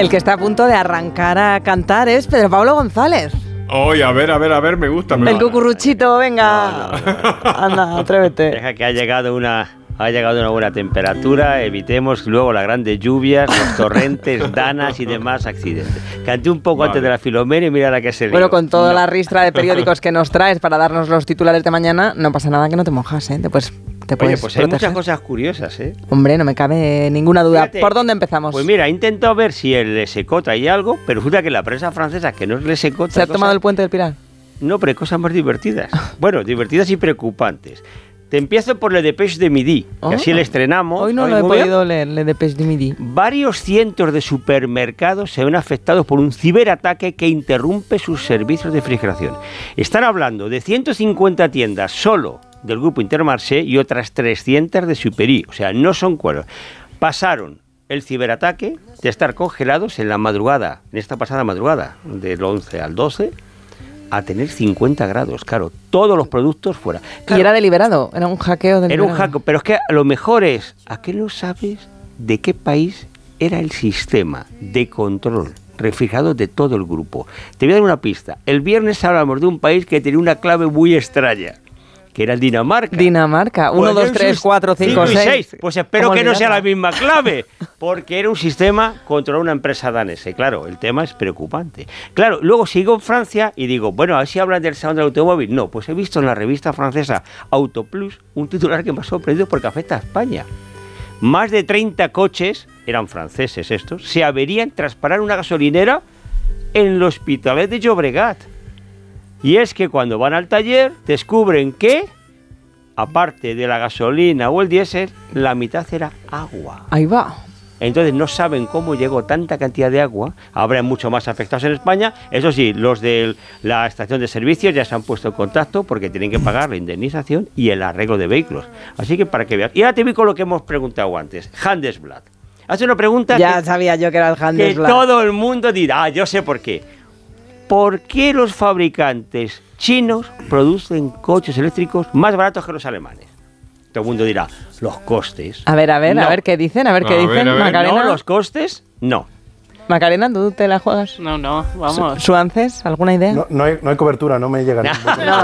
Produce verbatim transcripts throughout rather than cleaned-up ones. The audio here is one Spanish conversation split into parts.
El que está a punto de arrancar a cantar es Pedro Pablo González. Oye, a ver, a ver, a ver, me gusta. Me el cucuruchito, venga. No, no, no. Anda, atrévete. Deja que ha llegado una... Ha llegado una buena temperatura, evitemos luego las grandes lluvias, los torrentes, danas y demás accidentes. Canté un poco vale. antes de la Filomena y mira la que se Bueno, con toda no. la ristra de periódicos que nos traes para darnos los titulares de mañana, no pasa nada que no te mojas, ¿eh? Te puedes, te puedes Oye, pues proteger. Hay muchas cosas curiosas, ¿eh? Hombre, no me cabe ninguna duda. Fíjate, ¿por dónde empezamos? Pues mira, he intentado ver si el Le Secot hay algo, pero resulta que la prensa francesa, que no es Le Secot... ¿Se ha tomado el puente del Pilar? No, pero hay cosas más divertidas. Bueno, divertidas y preocupantes. Te empiezo por Le Dépêche de Midi, que oh, así le estrenamos. Hoy no lo he podido leer, Le Dépêche de Midi. Varios cientos de supermercados se ven afectados por un ciberataque que interrumpe sus servicios de refrigeración. Están hablando de ciento cincuenta tiendas solo del grupo Intermarché y otras trescientas de Superi. O sea, no son cueros. Pasaron el ciberataque de estar congelados en la madrugada, en esta pasada madrugada, del once al doce, a tener cincuenta grados, claro, todos los productos fuera. Claro, y era deliberado, era un hackeo deliberado. Era un hackeo, pero es que lo mejor es, ¿a qué no sabes de qué país era el sistema de control refrigerado de todo el grupo? Te voy a dar una pista. El viernes hablamos de un país que tenía una clave muy extraña, que era Dinamarca. Dinamarca, uno, dos, tres, cuatro, cinco, seis. Pues espero que no sea la misma clave, porque era un sistema contra una empresa danesa. Y claro, el tema es preocupante. Claro, luego sigo en Francia y digo, bueno, a ver si hablan del salón del automóvil. No, pues he visto en la revista francesa Autoplus un titular que me ha sorprendido porque afecta a España. Más de treinta coches, eran franceses estos, se averían tras parar una gasolinera en el Hospitalet de Llobregat. Y es que cuando van al taller descubren que, aparte de la gasolina o el diésel, la mitad era agua. Ahí va. Entonces no saben cómo llegó tanta cantidad de agua. Habrá mucho más afectados en España. Eso sí, los de la estación de servicios ya se han puesto en contacto porque tienen que pagar la indemnización y el arreglo de vehículos. Así que para que vean. Y ahora te vi con lo que hemos preguntado antes. Handelsblatt. Hace una pregunta ya que, sabía yo que era el Handelsblatt. Que todo el mundo dirá, ah, yo sé por qué. ¿Por qué los fabricantes chinos producen coches eléctricos más baratos que los alemanes? Todo el mundo dirá, los costes. A ver, a ver, no. a ver qué dicen, a ver qué a dicen, ver, a ver, Macarena. No, los costes, no. Macarena, ¿tú te la juegas? No, no, vamos. ¿Suances? ¿Alguna idea? No, no, hay, no hay cobertura, no me llega. no, no.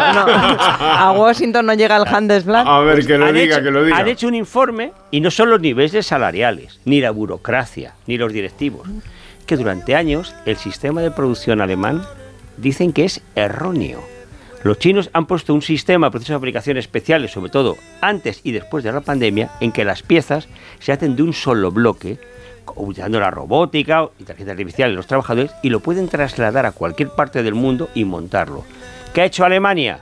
A Washington no llega el Handelsblatt. A ver, que lo han diga, hecho, que lo diga. Han hecho un informe y no son los niveles salariales, ni la burocracia, ni los directivos. Que durante años el sistema de producción alemán dicen que es erróneo. Los chinos han puesto un sistema de procesos de fabricación especiales, sobre todo antes y después de la pandemia, en que las piezas se hacen de un solo bloque, utilizando la robótica, inteligencia artificial en los trabajadores, y lo pueden trasladar a cualquier parte del mundo y montarlo. ¿Qué ha hecho Alemania?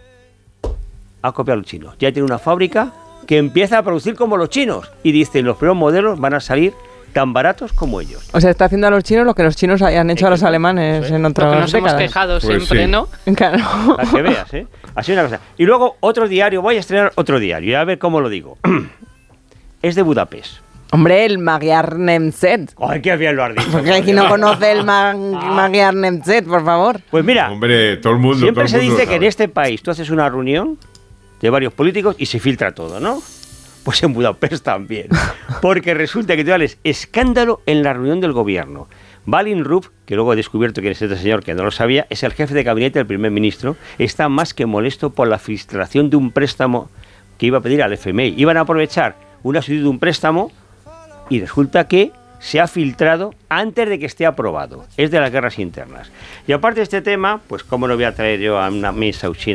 Ha copiado a los chinos. Ya tiene una fábrica que empieza a producir como los chinos y dicen los primeros modelos van a salir tan baratos como ellos. O sea, está haciendo a los chinos lo que los chinos hayan hecho a los alemanes sí. en otras Porque nos décadas. hemos quejado pues siempre, sí. ¿no? Claro. Para que veas, ¿eh? Así una cosa. Y luego otro diario, voy a estrenar otro diario, y a ver cómo lo digo. Es de Budapest. Hombre, el Magyar Nemzet. Ay, qué bien lo has dicho. Porque aquí no conoce el Ma Magyar Nemzet, por favor. Pues mira, hombre, todo el mundo. Siempre todo el se mundo dice que en este país tú haces una reunión de varios políticos y se filtra todo, ¿no? Pues en Budapest también. Porque resulta que te es escándalo en la reunión del gobierno. Balin Rupp, que luego he descubierto quién es este señor, que no lo sabía, es el jefe de gabinete del primer ministro, está más que molesto por la filtración de un préstamo que iba a pedir al F M I. Iban a aprovechar una solicitud de un préstamo y resulta que se ha filtrado antes de que esté aprobado. Es de las guerras internas. Y aparte de este tema, pues cómo no voy a traer yo a una mesa uchina